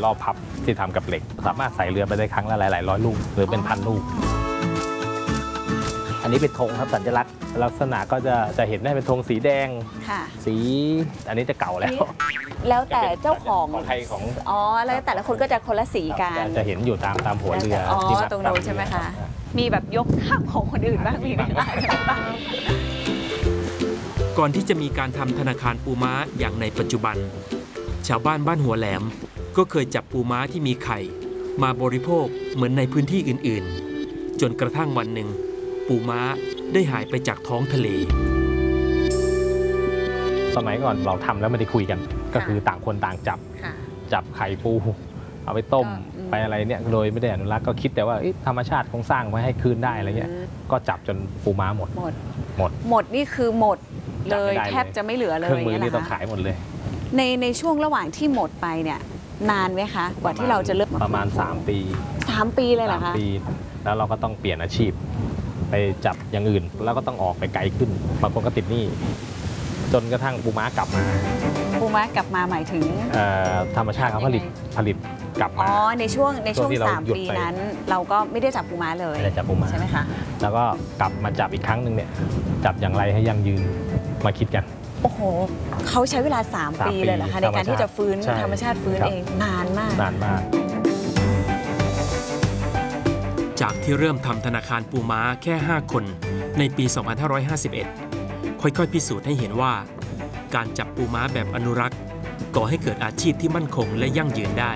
รอบพับที่ทำกับเหล็กสามารถใส่เรือไปได้ครั้งละหลายร้อยลูกหรือเป็นพันลูกอันนี้เป็นธงครับสัญลักษณ์ลักษณะก็จะเห็นได้เป็นธงสีแดงสีอันนี้จะเก่าแล้วแต่เจ้าของใครของอ๋อแล้วแต่ละคนก็จะคนละสีกันจะเห็นอยู่ตามหัวเรือที่ตรงนู้นใช่ไหมคะมีแบบยกข้ามของคนอื่นบ้างมีไหมคะก่อนที่จะมีการทำธนาคารปูม้าอย่างในปัจจุบันชาวบ้านบ้านหัวแหลมก็เคยจับปูม้าที่มีไข่มาบริโภคเหมือนในพื้นที่อื่นๆจนกระทั่งวันหนึ่งปูม้าได้หายไปจากท้องทะเลสมัยก่อนเราทำแล้วไม่ได้คุยกันก็คือต่างคนต่างจับไข่ปูเอาไปต้มไปอะไรเนี่ยโดยไม่ได้อนุรักษ์ก็คิดแต่ว่าธรรมชาติคงสร้างไว้ให้คืนได้อะไรเงี้ยก็จับจนปูม้าหมดนี่คือหมดเลยแทบจะไม่เหลือเลยเครื่องมือนี่ต้องขายหมดเลยในช่วงระหว่างที่หมดไปเนี่ยนานไหมคะกว่าที่เราจะเลิกประมาณ3 ปี 3 ปีเลยเหรอคะ 3 ปีแล้วเราก็ต้องเปลี่ยนอาชีพไปจับอย่างอื่นแล้วก็ต้องออกไปไกลขึ้นบางคนก็ติดหนี้จนกระทั่งปูม้ากลับมาหมายถึงธรรมชาติเขาผลิตกลับมาในช่วง3 ปีนั้นเราก็ไม่ได้จับปูม้าเลยไม่ได้จับปูม้าใช่ไหมคะแล้วก็กลับมาจับอีกครั้งหนึ่งเนี่ยจับอย่างไรให้ยั่งยืนมาคิดกันโอ้โหเขาใช้เวลา3 ปีเลยเหรอคะในการที่จะฟื้นธรรมชาติฟื้นเองนานมากจากที่เริ่มทำธนาคารปูม้าแค่5 คนในปี 2551 ค่อยๆพิสูจน์ให้เห็นว่าการจับปูม้าแบบอนุรักษ์ก่อให้เกิดอาชีพที่มั่นคงและยั่งยืนได้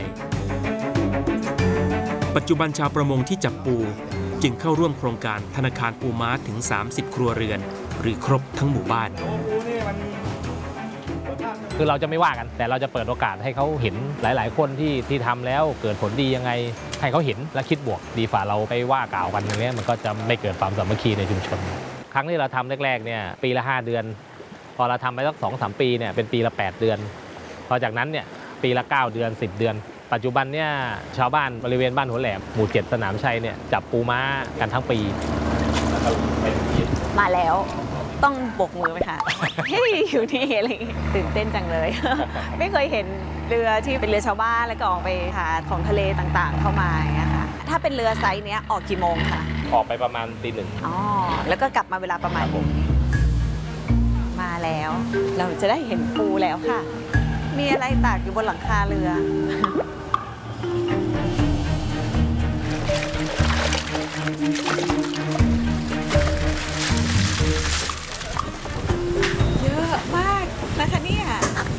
ปัจจุบันชาวประมงที่จับปูจึงเข้าร่วมโครงการธนาคารปูม้าถึง30 ครัวเรือนหรือครบทั้งหมู่บ้านคือเราจะไม่ว่ากันแต่เราจะเปิดโอกาสให้เขาเห็นหลายๆคนที่ทำแล้วเกิดผลดียังไงให้เขาเห็นและคิดบวกดีฝ่าเราไปว่ากล่าวกันอย่างนี้มันก็จะไม่เกิดความสามัคคีในชุมชนครั้งที่เราทำแรกๆเนี่ยปีละ5 เดือนพอเราทำไปสัก2-3 ปีเนี่ยเป็นปีละ8 เดือนพอจากนั้นเนี่ยปีละ9 เดือน10 เดือนปัจจุบันเนี่ยชาวบ้านบริเวณบ้านหัวแหลมหมู่7สนามชัยเนี่ยจับปูม้ากันทั้งปีมาแล้วต้องบกมือไหมคะอยู่ที่อะไรตื่นเต้นจังเลย ไม่เคยเห็นเรือที่เป็นเรือชาวบ้านแล้วก็ออกไปหาของทะเลต่างๆเข้ามาอย่างเงี้ยค่ะถ้าเป็นเรือไซส์เนี้ยออกกี่โมงคะออกไปประมาณตี 1 แล้วก็กลับมาเวลาประมาณมาแล้วเราจะได้เห็นปูแล้วค่ะมีอะไรตากอยู่บนหลังคาเรือเยอะมากนะคะเนี่ย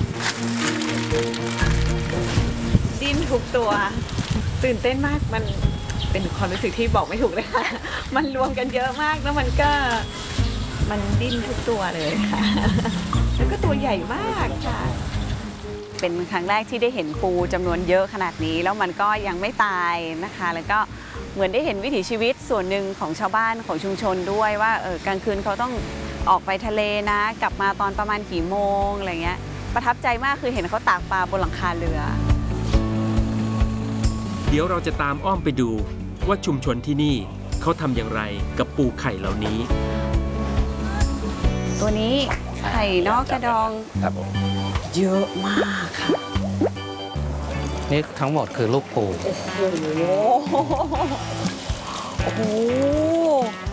ดิ้นทุกตัวตื่นเต้นมากมันเป็นความรู้สึกที่บอกไม่ถูกเลยค่ะมันรวมกันเยอะมากแล้วมันดิ้นทุกตัวเลยค่ะแล้วก็ตัวใหญ่มากค่ะเป็นครั้งแรกที่ได้เห็นปูจำนวนเยอะขนาดนี้แล้วมันก็ยังไม่ตายนะคะแล้วก็เหมือนได้เห็นวิถีชีวิตส่วนหนึ่งของชาวบ้านของชุมชนด้วยว่ากลางคืนเขาต้องออกไปทะเลนะกลับมาตอนประมาณกี่โมงอะไรเงี้ยประทับใจมากคือเห็นเขาตากปลาบนหลังคาเรือเดี๋ยวเราจะตามอ้อมไปดูว่าชุมชนที่นี่เขาทำอย่างไรกับปูไข่เหล่านี้ตัวนี้ไข่นอกกระดองครับผมเยอะมากค่ะนี่ทั้งหมดคือลูกปูโอ้โห